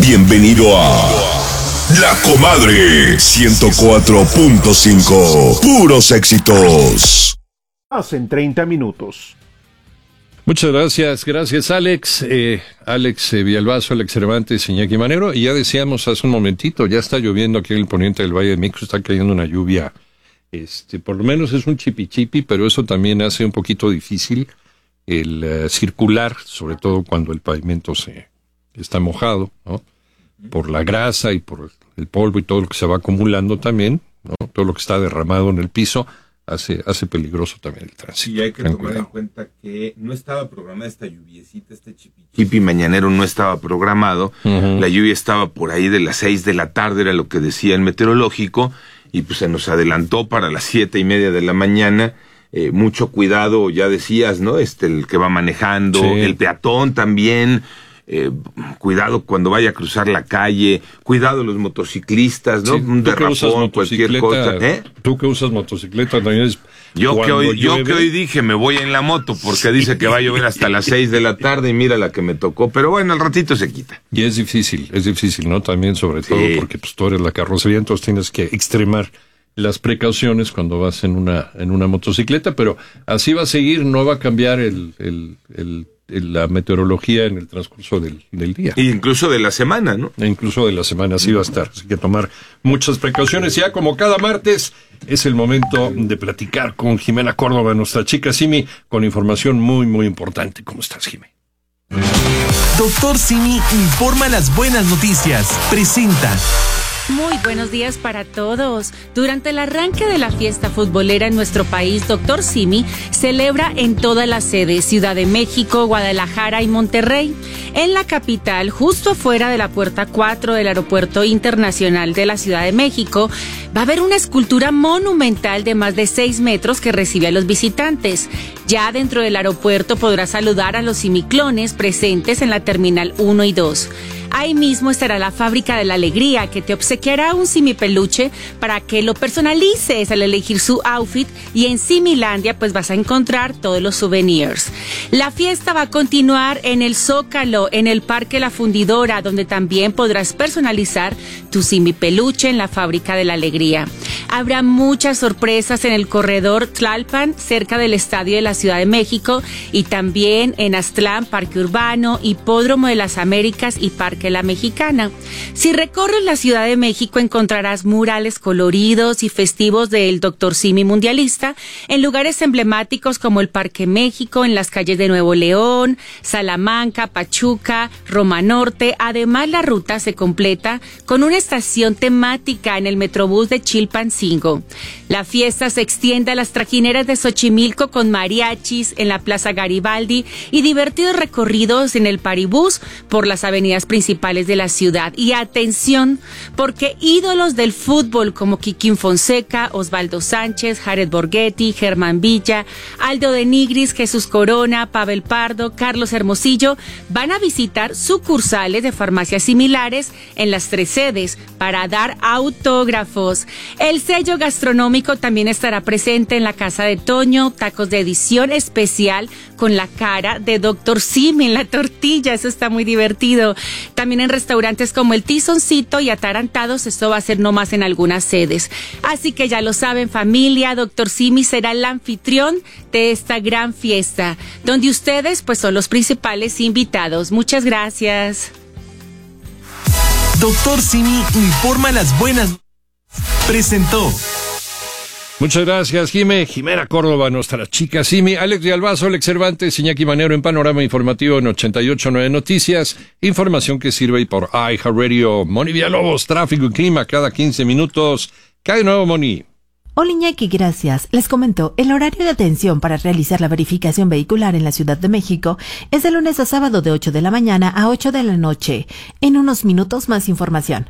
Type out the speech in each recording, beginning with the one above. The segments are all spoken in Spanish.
Bienvenido a La Comadre 104.5. Puros éxitos. En 30 minutos. Muchas gracias Alex. Alex Villalbazo, Alex Cervantes, Iñaki Manero. Y ya decíamos hace un momentito, ya está lloviendo aquí en el poniente del Valle de México, está cayendo una lluvia, por lo menos es un chipi, pero eso también hace un poquito difícil el circular, sobre todo cuando el pavimento está mojado, ¿no? Por la grasa y por el polvo y todo lo que se va acumulando también, ¿no? Todo lo que está derramado en el piso hace peligroso también el tránsito. Y hay que tomar en cuenta que no estaba programada esta lluviecita, este chipi mañanero no estaba programado. Uh-huh. La lluvia estaba por ahí de las 6 de la tarde, era lo que decía el meteorológico, y pues se nos adelantó para las 7:30 de la mañana. Mucho cuidado, ya decías, ¿no? El que va manejando, sí. El peatón también. Cuidado cuando vaya a cruzar la calle, cuidado los motociclistas, ¿no? Sí, un derrapón, cualquier cosa. Tú que usas motocicleta también es... Yo que hoy dije me voy en la moto porque dice que va a llover hasta las 6 de la tarde y mira la que me tocó, pero bueno, al ratito se quita. Y es difícil, ¿no? También sobre todo porque pues tú eres la carrocería, entonces tienes que extremar las precauciones cuando vas en una motocicleta, pero así va a seguir, no va a cambiar la meteorología en el transcurso del día. E incluso de la semana, ¿no? Incluso de la semana, así va a estar. Así que tomar muchas precauciones. Ya como cada martes, es el momento de platicar con Jimena Córdoba, nuestra chica Simi, con información muy, muy importante. ¿Cómo estás, Jimé? Doctor Simi informa las buenas noticias. Presenta. Muy buenos días para todos. Durante el arranque de la fiesta futbolera en nuestro país, Doctor Simi celebra en todas las sedes, Ciudad de México, Guadalajara y Monterrey. En la capital, justo afuera de la puerta 4 del Aeropuerto Internacional de la Ciudad de México, va a haber una escultura monumental de más de 6 metros que recibe a los visitantes. Ya dentro del aeropuerto podrás saludar a los simiclones presentes en la Terminal 1 y 2. Ahí mismo estará la Fábrica de la Alegría, que te obsequiará un simipeluche para que lo personalices al elegir su outfit, y en Similandia pues vas a encontrar todos los souvenirs. La fiesta va a continuar en el Zócalo, en el Parque La Fundidora, donde también podrás personalizar tu simipeluche en la Fábrica de la Alegría. Habrá muchas sorpresas en el corredor Tlalpan, cerca del Estadio de la Ciudad de México, y también en Aztlán, Parque Urbano, Hipódromo de las Américas y Parque La Mexicana. Si recorres la Ciudad de México encontrarás murales coloridos y festivos del Dr. Simi mundialista en lugares emblemáticos como el Parque México, en las calles de Nuevo León, Salamanca, Pachuca, Roma Norte. Además, la ruta se completa con una estación temática en el Metrobús de Chilpancingo. La fiesta se extiende a las trajineras de Xochimilco con mariachis en la Plaza Garibaldi y divertidos recorridos en el Paribús por las avenidas principales de la ciudad. Y atención, porque ídolos del fútbol como Kikín Fonseca, Osvaldo Sánchez, Jared Borghetti, Germán Villa, Aldo de Nigris, Jesús Corona, Pavel Pardo, Carlos Hermosillo van a visitar sucursales de farmacias similares en las 3 sedes para dar autógrafos. El sello gastronómico también estará presente en la Casa de Toño, tacos de edición especial con la cara de Dr. Simi en la tortilla, eso está muy divertido. También en restaurantes como el Tizoncito y Atarantados, esto va a ser nomás en algunas sedes. Así que ya lo saben, familia, Dr. Simi será el anfitrión de esta gran fiesta, donde ustedes pues son los principales invitados. Muchas gracias. Dr. Simi informa las buenas. Presentó. Muchas gracias, Jimena Córdoba, nuestra chica Simi. Alex Villalbazo, Alex Cervantes, Iñaki Manero en Panorama Informativo en 88.9 Noticias. Información que sirve por iHeartRadio. Moni Villalobos, tráfico y clima cada 15 minutos. ¿Qué hay de nuevo, Moni? Hola Iñaki, gracias. Les comento, el horario de atención para realizar la verificación vehicular en la Ciudad de México es de lunes a sábado de 8 de la mañana a 8 de la noche. En unos minutos más información.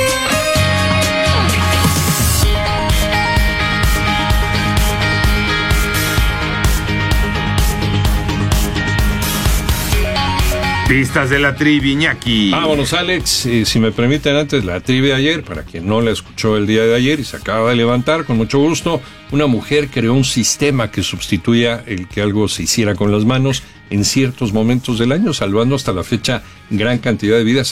Pistas de la trivia, Iñaki. Vámonos, Alex. Si me permiten, antes la trivia de ayer, para quien no la escuchó el día de ayer y se acaba de levantar, con mucho gusto, una mujer creó un sistema que sustituía el que algo se hiciera con las manos en ciertos momentos del año, salvando hasta la fecha gran cantidad de vidas.